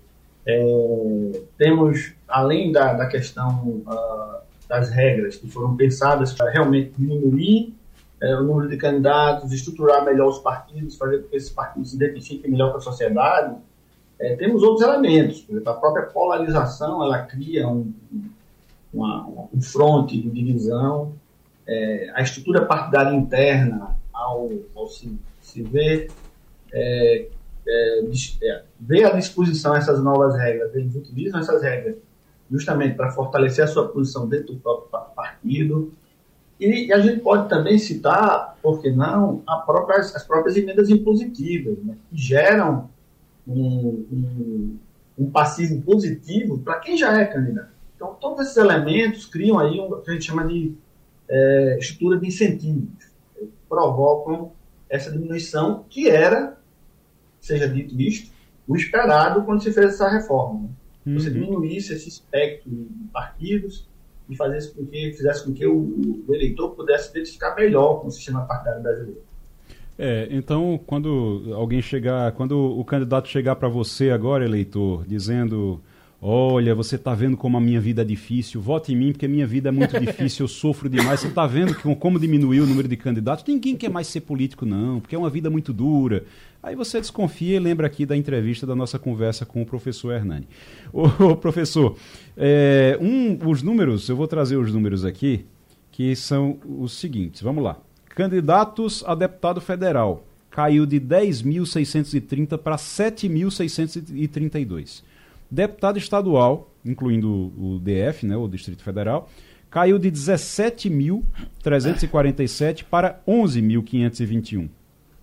É, temos, além da, da questão uh, das regras que foram pensadas para realmente diminuir é, o número de candidatos, estruturar melhor os partidos, fazer com que esses partidos se identifiquem melhor com a sociedade, é, temos outros elementos. Por exemplo, a própria polarização, ela cria um, uma, um fronte de divisão, é, a estrutura partidária interna, ao, ao se, se ver, é, é, é, ver à disposição essas novas regras, eles utilizam essas regras justamente para fortalecer a sua posição dentro do próprio partido. E a gente pode também citar, por que não, a própria, as próprias emendas impositivas, né, que geram um, um, um passivo positivo para quem já é candidato. Então, todos esses elementos criam aí o que a gente chama de é, estrutura de incentivos, que provocam essa diminuição que era, seja dito isto, o esperado quando se fez essa reforma, né? Você diminuísse esse espectro de partidos e fazesse com que, fizesse com que o, o eleitor pudesse identificar melhor com o sistema partidário brasileiro. É, então, quando alguém chegar, quando o candidato chegar para você agora, eleitor, dizendo: olha, você está vendo como a minha vida é difícil, vote em mim porque a minha vida é muito difícil, eu sofro demais. Você está vendo que, como diminuiu o número de candidatos? Ninguém quer mais ser político não, porque é uma vida muito dura. Aí você desconfia e lembra aqui da entrevista da nossa conversa com o professor Hernani. Ô, ô professor, é, um, os números, eu vou trazer os números aqui, que são os seguintes, vamos lá. Candidatos a deputado federal, caiu de dez mil seiscentos e trinta para sete mil seiscentos e trinta e dois. Deputado estadual, incluindo o D F, né, o Distrito Federal, caiu de dezessete mil trezentos e quarenta e sete para onze mil quinhentos e vinte e um.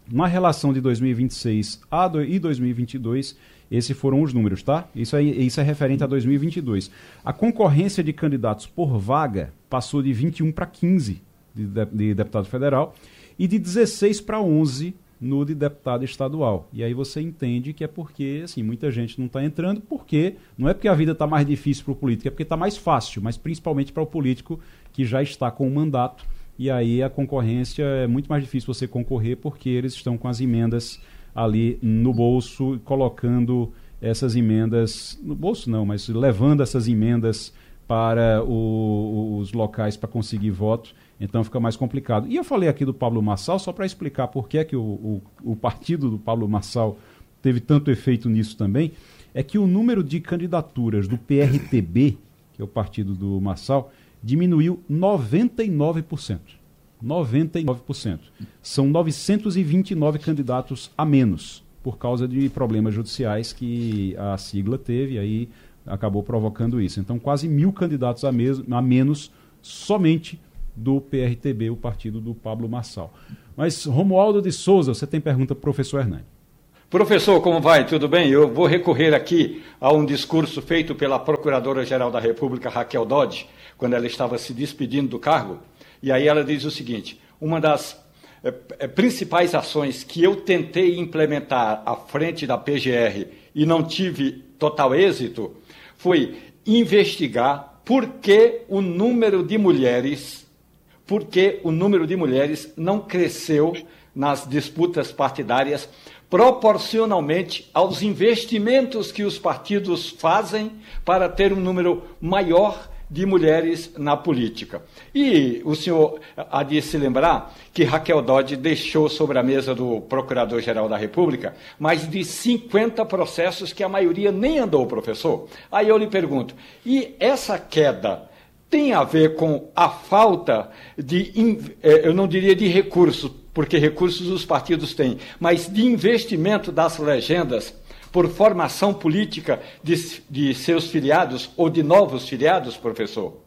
Na relação de dois mil e vinte e seis a do, e dois mil e vinte e dois, esses foram os números, tá? Isso, aí, isso é referente a dois mil e vinte e dois. A concorrência de candidatos por vaga passou de vinte e um para quinze de, de, de deputado federal e de dezesseis para onze no de deputado estadual. E aí você entende que é porque assim, muita gente não está entrando, porque não é porque a vida está mais difícil para o político, é porque está mais fácil, mas principalmente para o político que já está com o mandato. E aí a concorrência é muito mais difícil você concorrer porque eles estão com as emendas ali no bolso, colocando essas emendas, no bolso não, mas levando essas emendas para o, os locais para conseguir voto. Então fica mais complicado. E eu falei aqui do Pablo Marçal, só para explicar por que, é que o, o, o partido do Pablo Marçal teve tanto efeito nisso também, é que o número de candidaturas do P R T B, que é o partido do Marçal, diminuiu noventa e nove por cento. noventa e nove por cento. São novecentos e vinte e nove candidatos a menos, por causa de problemas judiciais que a sigla teve, e aí acabou provocando isso. Então quase mil candidatos a, mes- a menos somente do P R T B, o partido do Pablo Marçal. Mas, Romualdo de Souza, você tem pergunta para o professor Hernani. Professor, como vai? Tudo bem? Eu vou recorrer aqui a um discurso feito pela Procuradora-Geral da República, Raquel Dodge, quando ela estava se despedindo do cargo. E aí ela diz o seguinte: uma das eh, principais ações que eu tentei implementar à frente da P G R e não tive total êxito foi investigar por que o número de mulheres porque o número de mulheres não cresceu nas disputas partidárias proporcionalmente aos investimentos que os partidos fazem para ter um número maior de mulheres na política. E o senhor há de se lembrar que Raquel Dodge deixou sobre a mesa do Procurador-Geral da República mais de cinquenta processos que a maioria nem andou, professor. Aí eu lhe pergunto, e essa queda tem a ver com a falta de, eu não diria de recursos, porque recursos os partidos têm, mas de investimento das legendas por formação política de, de seus filiados ou de novos filiados, professor?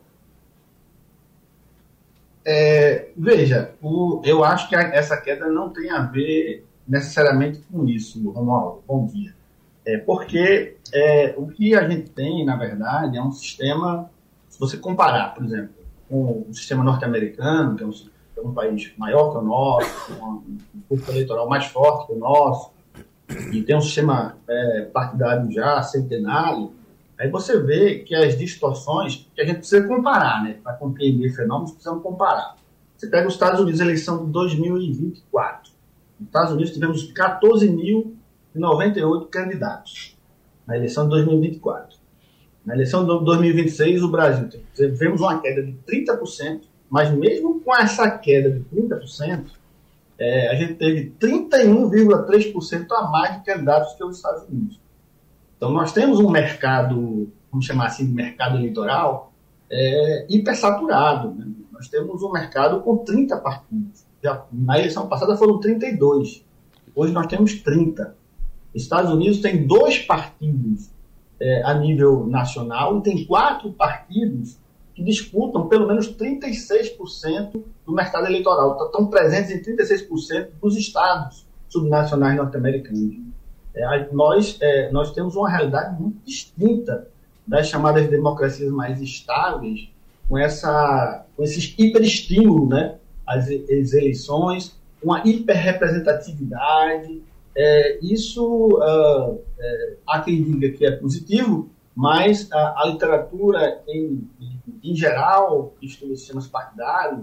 É, veja, o, eu acho que a, essa queda não tem a ver necessariamente com isso, Romualdo. Bom dia. É, porque é, o que a gente tem, na verdade, é um sistema. Se você comparar, por exemplo, com o sistema norte-americano, que é um, é um país maior que o nosso, com um corpo eleitoral mais forte que o nosso, e tem um sistema é, partidário já centenário, aí você vê que as distorções, que a gente precisa comparar, né? Para compreender fenômenos, precisamos comparar. Você pega os Estados Unidos, a eleição de dois mil e vinte e quatro. Nos Estados Unidos tivemos quatorze mil e noventa e oito candidatos na eleição de dois mil e vinte e quatro. Na eleição de dois mil e vinte e seis, o Brasil tivemos uma queda de trinta por cento, mas mesmo com essa queda de trinta por cento, é, a gente teve trinta e um vírgula três por cento a mais de candidatos que os Estados Unidos. Então, nós temos um mercado, vamos chamar assim de mercado eleitoral, é, hipersaturado. Né? Nós temos um mercado com trinta partidos. Já, na eleição passada foram trinta e dois. Hoje nós temos trinta. Os Estados Unidos tem dois partidos É, a nível nacional e tem quatro partidos que disputam pelo menos trinta e seis por cento do mercado eleitoral. Estão presentes em trinta e seis por cento dos estados subnacionais norte-americanos. É, nós, é, nós temos uma realidade muito distinta das chamadas democracias mais estáveis, com, essa, com esses hiperestímulos, né? As, as eleições, uma hiperrepresentatividade. É, isso, uh, é, há quem diga que é positivo, mas a, a literatura, em, em, em geral, que estuda sistemas partidários,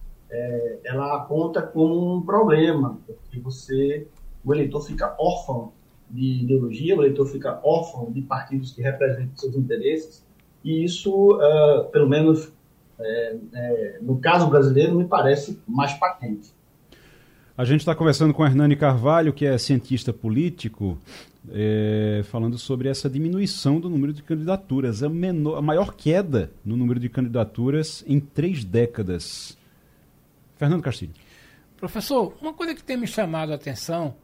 é, ela aponta como um problema, porque você, o eleitor fica órfão de ideologia, o eleitor fica órfão de partidos que representam seus interesses, e isso, uh, pelo menos é, é, no caso brasileiro, me parece mais patente. A gente está conversando com Hernani Carvalho, que é cientista político, é, falando sobre essa diminuição do número de candidaturas, a, menor, a maior queda no número de candidaturas em três décadas. Fernando Castilho. Professor, uma coisa que tem me chamado a atenção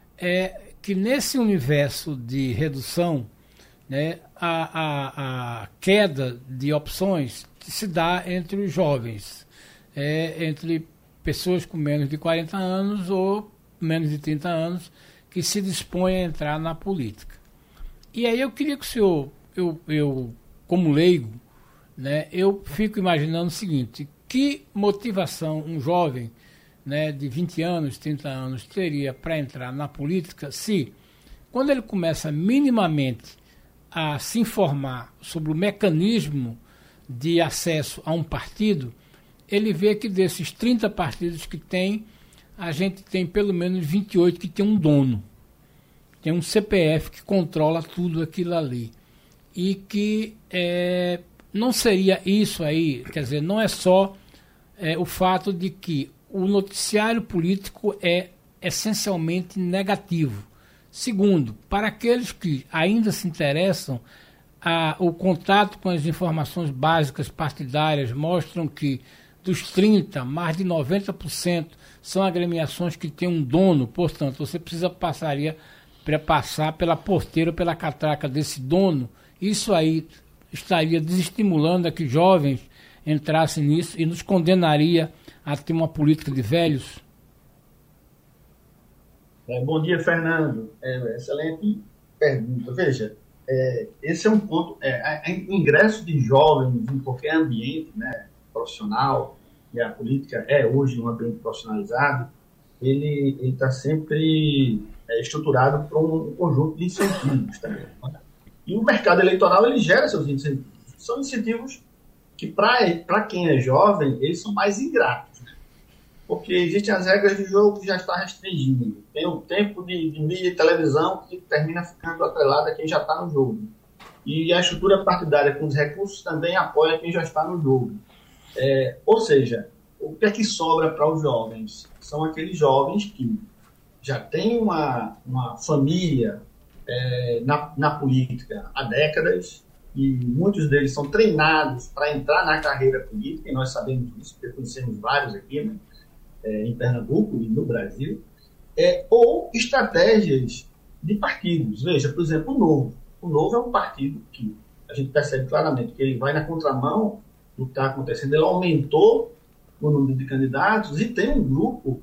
é que nesse universo de redução, né, a, a, a queda de opções se dá entre os jovens, é, entre pessoas com menos de quarenta anos ou menos de trinta anos que se dispõe a entrar na política. E aí eu queria que o senhor, eu, eu como leigo, né, eu fico imaginando o seguinte, que motivação um jovem, né, de vinte anos, trinta anos teria para entrar na política se, quando ele começa minimamente a se informar sobre o mecanismo de acesso a um partido, ele vê que desses trinta partidos que tem, a gente tem pelo menos vinte e oito que tem um dono. Tem um C P F que controla tudo aquilo ali. E que é, não seria isso aí, quer dizer, não é só é, o fato de que o noticiário político é essencialmente negativo. Segundo, para aqueles que ainda se interessam, a, o contato com as informações básicas partidárias mostram que dos trinta, mais de noventa por cento são agremiações que têm um dono, portanto, você precisa passaria para passar pela porteira, pela catraca desse dono. Isso aí estaria desestimulando a que jovens entrassem nisso e nos condenaria a ter uma política de velhos? É, bom dia, Fernando. É, excelente pergunta. Veja, é, esse é um ponto. É, o ingresso de jovens em qualquer ambiente, né, profissional, e a política é hoje um ambiente profissionalizado, ele está sempre é, estruturado por um, um conjunto de incentivos também. Né? E o mercado eleitoral ele gera seus incentivos. São incentivos que, para quem é jovem, eles são mais ingratos. Né? Porque existem as regras de jogo que já está restringindo. Tem um tempo de, de mídia e televisão que termina ficando atrelado a quem já está no jogo. E a estrutura partidária com os recursos também apoia quem já está no jogo. É, ou seja, o que é que sobra para os jovens? São aqueles jovens que já têm uma, uma família é, na, na política há décadas, e muitos deles são treinados para entrar na carreira política, e nós sabemos disso, porque conhecemos vários aqui, né, é, em Pernambuco e no Brasil, é, ou estratégias de partidos. Veja, por exemplo, o Novo. O Novo é um partido que a gente percebe claramente que ele vai na contramão do que está acontecendo. Ele aumentou o número de candidatos e tem um grupo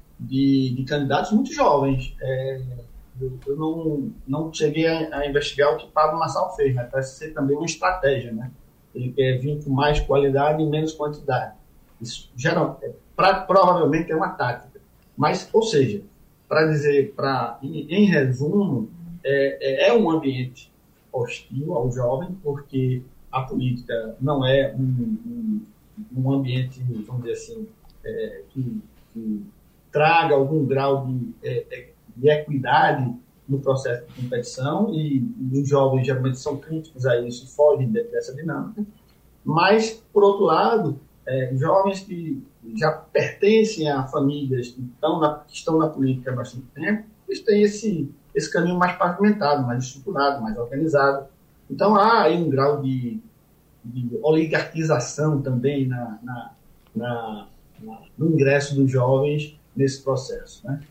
de, de candidatos muito jovens. É, eu eu não, não cheguei a, a investigar o que Pablo Marçal fez, mas parece ser também uma estratégia, né? Ele quer vir com mais qualidade e menos quantidade. Isso geral, é, pra, provavelmente é uma tática. Mas, ou seja, para dizer, pra, em, em resumo, é, é, é um ambiente hostil ao jovem, porque a política não é um, um, um ambiente, vamos dizer assim, é, que, que traga algum grau de, é, de equidade no processo de competição, e, e os jovens geralmente são críticos a isso e fogem de, dessa dinâmica. Mas, por outro lado, é, jovens que já pertencem a famílias que estão na, que estão na política há bastante tempo, eles têm esse, esse caminho mais pavimentado, mais estruturado, mais organizado. Então, há aí um grau de, de oligarquização também na, na, na, na, no ingresso dos jovens nesse processo. Né?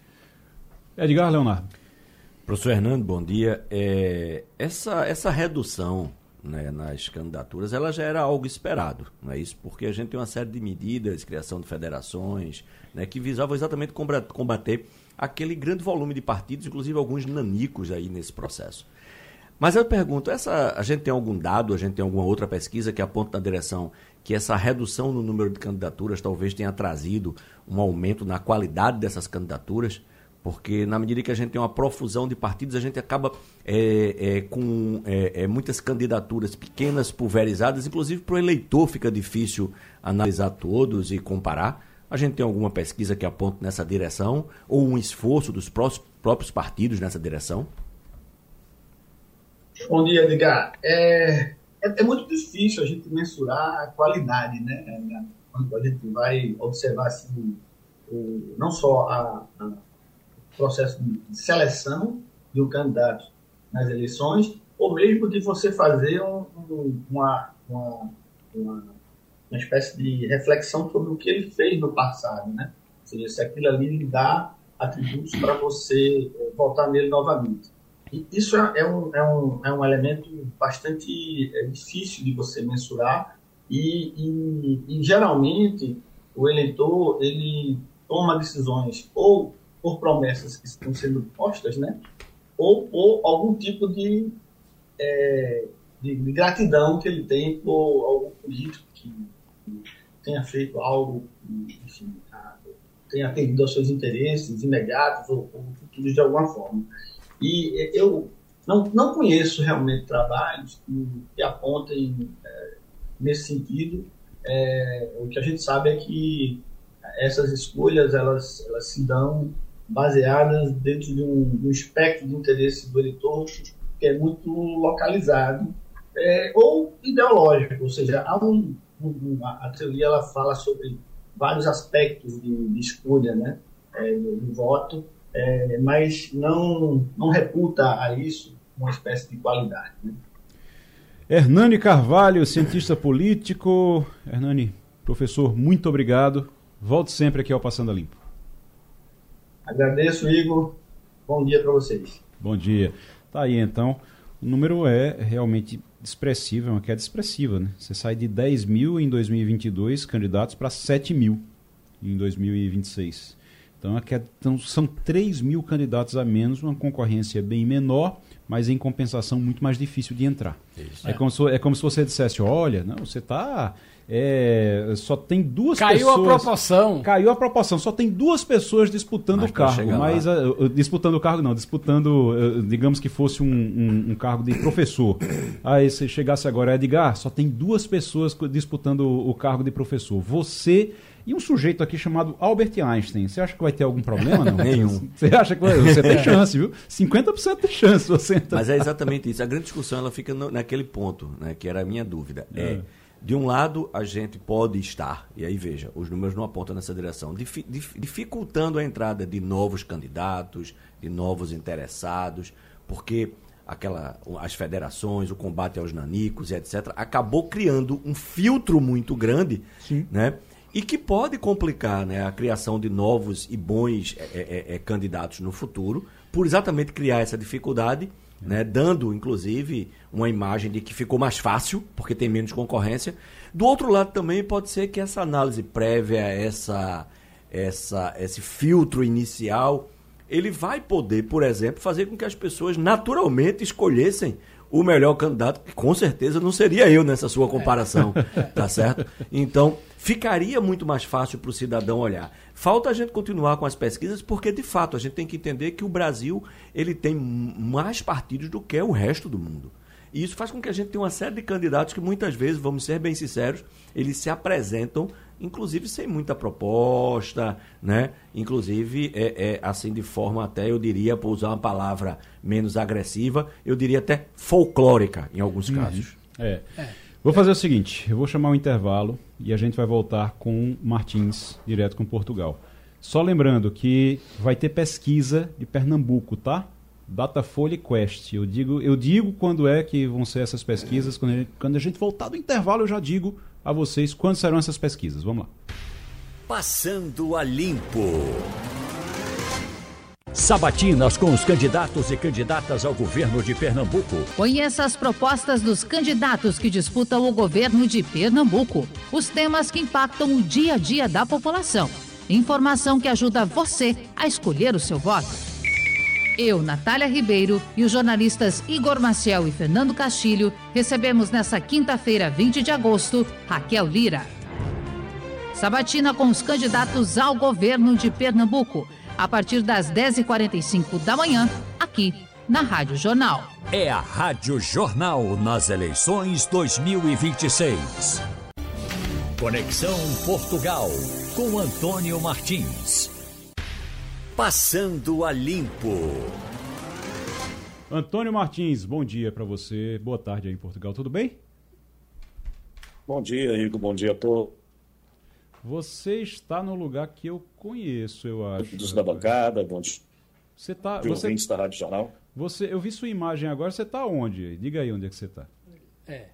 Edgar Leonardo. Professor Hernando, bom dia. É, essa, essa redução, né, nas candidaturas, ela já era algo esperado, não é isso? Porque a gente tem uma série de medidas, criação de federações, né, que visavam exatamente combater aquele grande volume de partidos, inclusive alguns nanicos aí nesse processo. Mas eu pergunto, essa, a gente tem algum dado, a gente tem alguma outra pesquisa que aponta na direção que essa redução no número de candidaturas talvez tenha trazido um aumento na qualidade dessas candidaturas? Porque na medida que a gente tem uma profusão de partidos, a gente acaba é, é, com é, é, muitas candidaturas pequenas, pulverizadas, inclusive para o eleitor fica difícil analisar todos e comparar. A gente tem alguma pesquisa que aponta nessa direção ou um esforço dos próprios partidos nessa direção? Bom dia, Edgar. É, é, é muito difícil a gente mensurar a qualidade, né? Quando a gente vai observar assim, o, não só a, a, o processo de seleção de um candidato nas eleições, ou mesmo de você fazer um, um, uma, uma, uma, uma espécie de reflexão sobre o que ele fez no passado, né? Ou seja, se aquilo ali lhe dá atributos para você voltar nele novamente. Isso é um, é, um, é um elemento bastante é, difícil de você mensurar e, e, e, geralmente, o eleitor ele toma decisões ou por promessas que estão sendo postas, né? Ou por algum tipo de, é, de, de gratidão que ele tem por algum político que, que tenha feito algo, enfim, a, tenha atendido aos seus interesses imediatos ou, ou futuros de alguma forma. E eu não, não conheço realmente trabalhos que, que apontem é, nesse sentido. É, o que a gente sabe é que essas escolhas elas, elas se dão baseadas dentro de um, de um espectro de interesse do eleitor que é muito localizado é, ou ideológico, ou seja, há um, um, a teoria ela fala sobre vários aspectos de, de escolha, né, é, do, do voto, é, mas não, não reputa a isso uma espécie de qualidade, né? Hernani Carvalho, cientista político. Hernani, professor, muito obrigado. Volte sempre aqui ao Passando a Limpo. Agradeço, Igor. Bom dia para vocês. Bom dia. Tá aí, então. O número é realmente expressivo, é uma queda expressiva, né? Você sai de dez mil em dois mil e vinte e dois candidatos para sete mil em dois mil e vinte e seis. Então, a queda, então são três mil candidatos a menos, uma concorrência bem menor, mas em compensação muito mais difícil de entrar. Isso, é, é. Como se, é como se você dissesse, olha, não, você está... É, só tem duas caiu pessoas... Caiu a proporção. Caiu a proporção. Só tem duas pessoas disputando mas o cargo. Mas, uh, disputando o cargo não, disputando, uh, digamos que fosse um, um, um cargo de professor. Aí se chegasse agora, Edgar, só tem duas pessoas disputando o, o cargo de professor. Você... E um sujeito aqui chamado Albert Einstein. Você acha que vai ter algum problema? Não? Nenhum. Você acha que vai... Você tem chance, viu? cinquenta por cento de chance você entrar. Mas é exatamente isso. A grande discussão ela fica no, naquele ponto, né, que era a minha dúvida. É. é, de um lado, a gente pode estar, e aí veja, os números não apontam nessa direção, dif, dif, dificultando a entrada de novos candidatos, de novos interessados, porque aquela, as federações, o combate aos nanicos e etcétera, acabou criando um filtro muito grande, Sim. né? E que pode complicar, né, a criação de novos e bons é, é, é, candidatos no futuro, por exatamente criar essa dificuldade, é. né, dando, inclusive, uma imagem de que ficou mais fácil, porque tem menos concorrência. Do outro lado também pode ser que essa análise prévia, essa, essa, esse filtro inicial, ele vai poder, por exemplo, fazer com que as pessoas naturalmente escolhessem o melhor candidato, que com certeza não seria eu nessa sua comparação, é. tá certo? Então, ficaria muito mais fácil para o cidadão olhar. Falta a gente continuar com as pesquisas, porque, de fato, a gente tem que entender que o Brasil ele tem mais partidos do que o resto do mundo. E isso faz com que a gente tenha uma série de candidatos que, muitas vezes, vamos ser bem sinceros, eles se apresentam, inclusive, sem muita proposta, né? Inclusive, é, é, assim, de forma até, eu diria, para usar uma palavra menos agressiva, eu diria até folclórica, em alguns uhum. casos. É. é. Vou fazer o seguinte, eu vou chamar um intervalo e a gente vai voltar com Martins, direto com Portugal. Só lembrando que vai ter pesquisa de Pernambuco, tá? Datafolha e Quest. Eu digo, eu digo quando é que vão ser essas pesquisas. Quando a, gente, quando a gente voltar do intervalo, eu já digo a vocês quando serão essas pesquisas. Vamos lá. Passando a Limpo. Sabatinas com os candidatos e candidatas ao governo de Pernambuco. Conheça as propostas dos candidatos que disputam o governo de Pernambuco. Os temas que impactam o dia a dia da população. Informação que ajuda você a escolher o seu voto. Eu, Natália Ribeiro, e os jornalistas Igor Maciel e Fernando Castilho recebemos nesta quinta-feira, vinte de agosto, Raquel Lira. Sabatina com os candidatos ao governo de Pernambuco, a partir das dez e quarenta e cinco da manhã, aqui na Rádio Jornal. É a Rádio Jornal nas eleições dois mil e vinte e seis. Conexão Portugal, com Antônio Martins. Passando a Limpo. Antônio Martins, bom dia para você. Boa tarde aí em Portugal, tudo bem? Bom dia, Igor. Bom dia a todos. Você está no lugar que eu conheço, eu acho. Dos da bancada, bom dia. Você tá, de você, ouvintes da Rádio Jornal. Você, eu vi sua imagem agora, você está onde? Diga aí onde é que você está. É.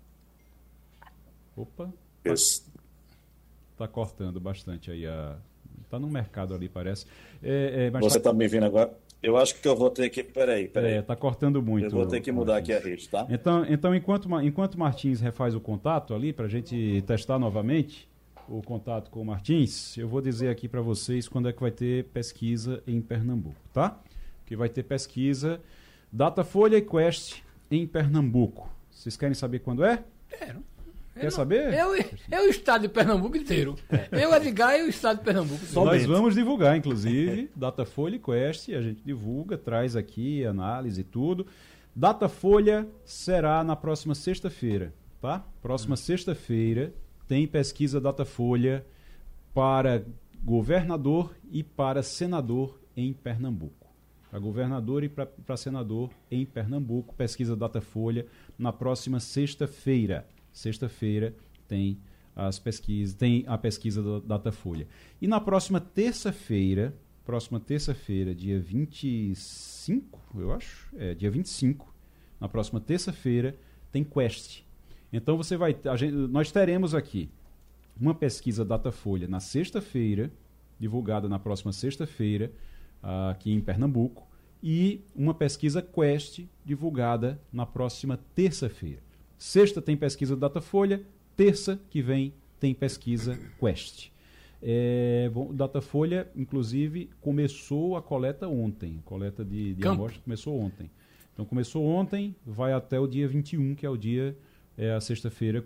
Opa. Esse. Tá cortando bastante aí a... Tá no mercado ali, parece. É, é, mas você tá... tá me vendo agora? Eu acho que eu vou ter que... Peraí, peraí. É, tá cortando muito. Eu vou ter que mudar Martins. Aqui a rede, tá? Então, então enquanto, enquanto Martins refaz o contato ali, pra gente testar novamente, o contato com o Martins, eu vou dizer aqui para vocês quando é que vai ter pesquisa em Pernambuco, tá? Que vai ter pesquisa Datafolha e Quest em Pernambuco. Vocês querem saber quando é? Quero. Quer não, saber? Eu, eu o estado de Pernambuco inteiro. Eu, Edgar, e o estado de Pernambuco inteiro. Nós vamos divulgar, inclusive, Datafolha e Quest, a gente divulga, traz aqui análise e tudo. Datafolha será na próxima sexta-feira, tá? Próxima hum. sexta-feira tem pesquisa Datafolha para governador e para senador em Pernambuco. Para governador e para senador em Pernambuco, pesquisa Datafolha na próxima sexta-feira. Sexta-feira tem as pesquisas, tem a pesquisa da Datafolha. E na próxima terça-feira, próxima terça-feira, dia vinte e cinco, eu acho, é, dia vinte e cinco, na próxima terça-feira tem Quest. Então você vai, a gente, nós teremos aqui uma pesquisa Datafolha na sexta-feira, divulgada na próxima sexta-feira, uh, aqui em Pernambuco, e uma pesquisa Quest divulgada na próxima terça-feira. Sexta tem pesquisa Datafolha, terça que vem tem pesquisa Quest. É, bom, Datafolha, inclusive, começou a coleta ontem. A coleta de, de amostra começou ontem. Então começou ontem, vai até o dia vinte e um, que é o dia, é a sexta-feira,